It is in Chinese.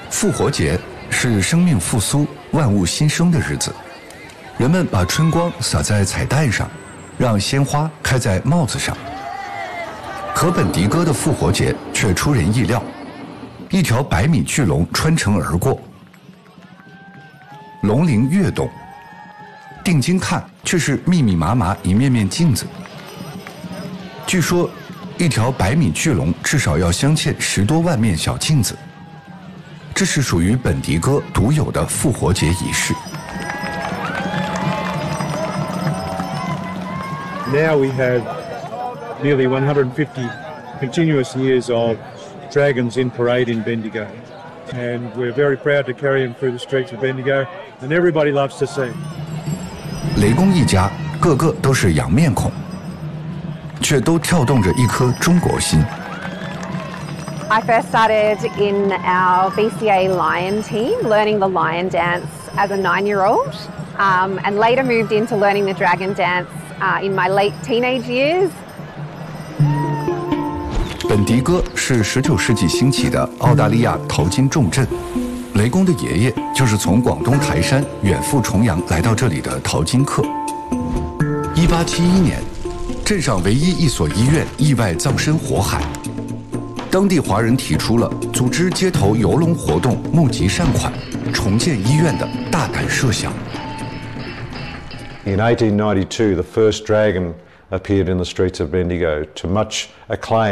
复活节是生命复苏、万物新生的日子，人们把春光洒在彩带上，让鲜花开在帽子上。可本迪哥的复活节却出人意料，一条100米巨龙穿城而过，龙鳞跃动，定睛看却是密密麻麻一面面镜子。据说，一条100米巨龙至少要镶嵌10多万面小镜子，这是属于本迪哥独有的复活节仪式。 Now we have nearly 150 continuous years of dragons in parade in Bendigo, and we're very proud to carry them through the streets of Bendigo, and everybody loves to see. 雷公一家个个都是洋面孔，却都跳动着一颗中国心。 I first started in our VCA Lion team, learning the lion dance as a 9-year-old, and later moved into learning the dragon dance in my late teenage years. 本迪哥是19世纪兴起的澳大利亚淘金重镇，雷公的爷爷就是从广东台山远赴重洋来到这里的淘金客。1871年，镇上唯一一所医院意外葬身火海，当地华人提出了组织街头游龙活动、募集善款、重建医院的大胆设想。 In 1892, the first dragon appeared in the streets of Bendigo to much acclaim.